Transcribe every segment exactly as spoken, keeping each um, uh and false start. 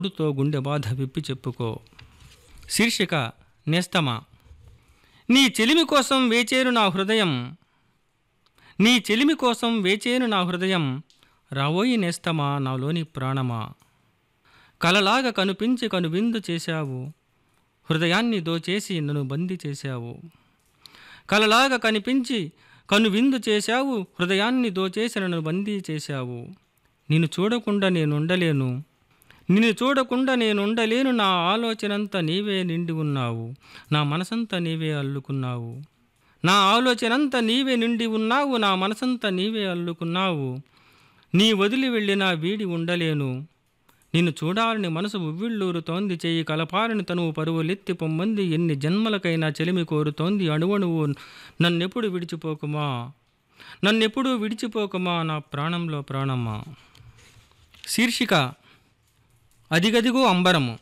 తో గుండె బాధ విప్పి చెప్పుకో. శీర్షిక నేస్తమా. నీ చెలిమి కోసం వేచేను నా హృదయం, నీ చెలిమి కోసం వేచేను నా హృదయం, రావోయి నేస్తమా నాలోని ప్రాణమా. కలలాగా కనిపించి కనువిందు చేశావు, హృదయాన్ని దోచేసి నన్ను బందీ చేశావు. కలలాగా కనిపించి కనువిందు చేశావు, హృదయాన్ని దోచేసి నన్ను బందీ చేశావు. నిన్ను చూడకుండా నేనుండలేను, నిన్ను చూడకుండా నేనుండలేను, నా ఆలోచనంతా నీవే నిండి ఉన్నావు, నా మనసంతా నీవే అల్లుకున్నావు. నా ఆలోచనంతా నీవే నిండి ఉన్నావు, నా మనసంతా నీవే అల్లుకున్నావు. నీ వదిలి వెళ్ళినా వీడి ఉండలేను, నిన్ను చూడాలని మనసు ఉవ్విళ్ళూరుతోంది, చెయ్యి కలపాలని తనువు పరువులెత్తి పొమ్మంది, ఎన్ని జన్మలకైనా చెలిమి కోరుతోంది అణువణువు. నన్నెప్పుడు విడిచిపోకుమా, నన్నెప్పుడూ విడిచిపోకుమా నా ప్రాణంలో ప్రాణమా. శీర్షిక అదిగదిగో అంబరము.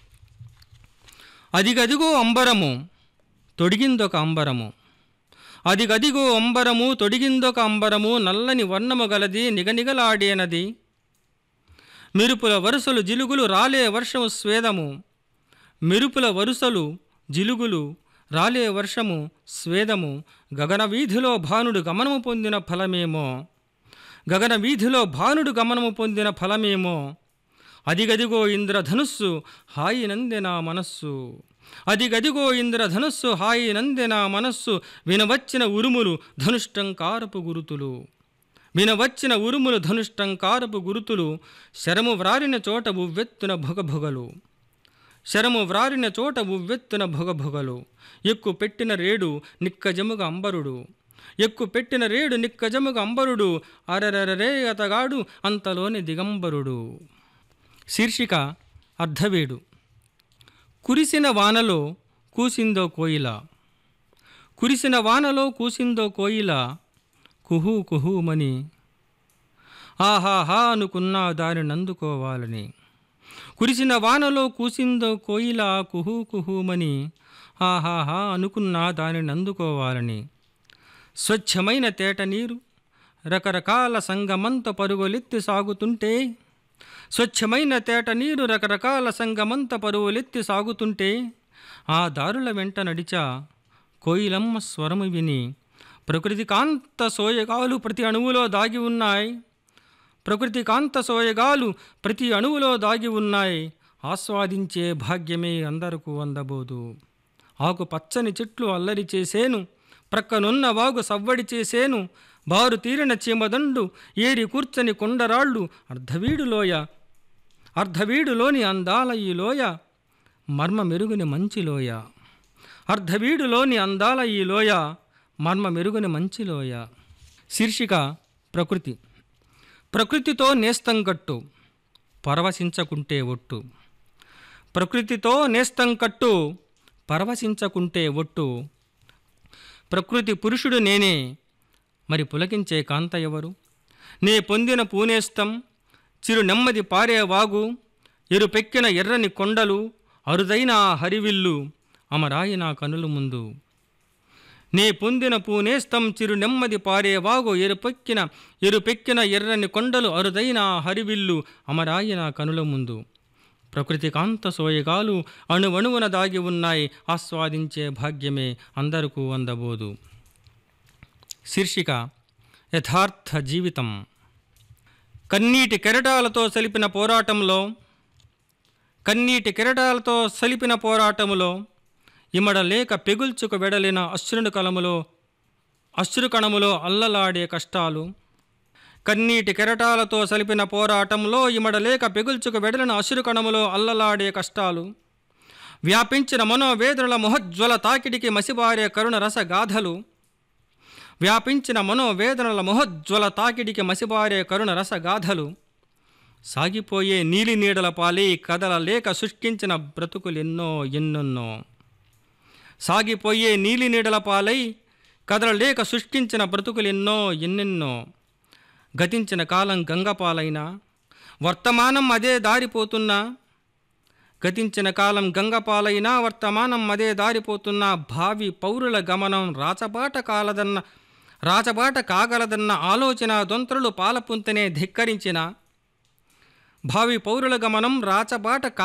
అదిగదిగో అంబరము తొడిగిందొక అంబరము, అదిగదిగో అంబరము తొడిగిందొక అంబరము, నల్లని వర్ణము గలది నిగనిగలాడేనది, మెరుపుల వరుసలు జిలుగులు రాలే వర్షము స్వేదము, మెరుపుల వరుసలు జిలుగులు రాలే వర్షము స్వేదము. గగన వీధిలో భానుడు గమనము పొందిన ఫలమేమో, గగన వీధిలో భానుడు గమనము పొందిన ఫలమేమో, అదిగదిగో ఇంద్రధనుస్సు హాయి నందె నా మనస్సు, అదిగదిగో ఇంద్రధనుస్సు హాయి నందె నా మనస్సు. వినవచ్చిన ఉరుములు ధనుష్టంకారపు గురుతులు, వినవచ్చిన ఉరుములు ధనుష్టంకారపు గురుతులు, శరము వ్రారిన చోట ఉవ్వెత్తున భొగభొగలు, శరము వ్రారిన చోట ఉవ్వెత్తున భొగభొగలు. ఎక్కు పెట్టిన రేడు నిక్కజముగ అంబరుడు, ఎక్కు పెట్టిన రేడు నిక్కజముగ అంబరుడు, అరరరే అతగాడు అంతలోని దిగంబరుడు. శీర్షిక అర్ధవేడు. కురిసిన వానలో కూసిందో కోయిల, కురిసిన వానలో కూసిందో కోయిల, కుహూ కుహూమని, ఆహాహా అనుకున్నా దారిని అందుకోవాలని. కురిసిన వానలో కూసిందో కోయిల, కుహూ కుహూమని, ఆహాహా అనుకున్నా దానిని అందుకోవాలని. స్వచ్ఛమైన తేట నీరు రకరకాల సంగమంత పరుగులెత్తి సాగుతుంటే, స్వచ్ఛమైన తేట నీరు రకరకాల సంగమంత పరుగులెత్తి సాగుతుంటే, ఆ దారుల వెంట నడిచా కోయిలమ్మ స్వరము విని, ప్రకృతి కాంత సోయగాలు ప్రతి అణువులో దాగి ఉన్నాయి, ప్రకృతి కాంత సోయగాలు ప్రతి అణువులో దాగి ఉన్నాయి, ఆస్వాదించే భాగ్యమే అందరకు అందబోదు. ఆకు పచ్చని చెట్లు అల్లరి చేసేను, ప్రక్కనున్న వాగు సవ్వడి చేసేను, బారు తీరిన చీమదండు ఏరి కూర్చని కొండరాళ్ళు, అర్ధవీడులోయ అర్ధవీడులోని అందాల ఈ లోయ, మర్మ మెరుగుని మంచిలోయ, అర్ధవీడులోని అందాల ఈ లోయ, మర్మ మెరుగుని మంచిలోయ. శీర్షిక ప్రకృతి. ప్రకృతితో నేస్తం కట్టు, పరవశించకుంటే ఒట్టు, ప్రకృతితో నేస్తం కట్టు, పరవశించకుంటే ఒట్టు. ప్రకృతి పురుషుడు నేనే, మరి పులకించే కాంత ఎవరు. నే పొందిన పూనేస్తం చిరు నెమ్మది పారే వాగు, ఎరుపెక్కిన ఎర్రని కొండలు, అరుదైన హరివిల్లు, అమరాయి నా కనుల ముందు. నే పొందిన పూనేస్తం చిరు నెమ్మది పారే వాగు, ఎరుపెక్కిన ఎరుపెక్కిన ఎర్రని కొండలు, అరుదైన హరివిల్లు, అమరాయి నా కనుల ముందు. ప్రకృతి కాంత సోయగాలు అణువణువున దాగి ఉన్నాయి, ఆస్వాదించే భాగ్యమే అందరికీ అందబోదు. శీర్షిక యథార్థ జీవితం. కన్నీటి కెరటాలతో సలిపిన పోరాటంలో, కన్నీటి కెరటాలతో సలిపిన పోరాటములో, ఇమడ లేక పెగుల్చుకు వెడలిన అశ్రుని కలములో అశ్రుకణములో అల్లలాడే కష్టాలు. కన్నీటి కెరటాలతో సలిపిన పోరాటంలో, ఇమడలేక పెగుల్చుకు వెడలిన అశ్రుకణములో అల్లలాడే కష్టాలు. వ్యాపించిన మనోవేదనల మొహజ్వల తాకిడికి మసిబారే కరుణ రస గాథలు, వ్యాపించిన మనోవేదనల మొహజ్వల తాకిడికి మసిబారే కరుణ రస గాథలు. సాగిపోయే నీలి నీడల పాలి కదలలేక శుష్కించిన బ్రతుకులెన్నో ఎన్నెన్నో, సాగిపోయే నీలి నీడల పాలై కదలలేక శుష్కించిన బ్రతుకులెన్నో ఎన్నెన్నో. గతించిన కాలం గంగపాలైనా, వర్తమానం అదే దారిపోతున్నా, గతించిన కాలం గంగపాలైనా, వర్తమానం అదే దారిపోతున్నా. భావి పౌరుల గమనం రాచబాట కాలదన్న రాచబాట కాగలదన్న ఆలోచన దొంతరులు పాలపుంతనే ధిక్కరించిన, భావి పౌరుల గమనం రాచబాట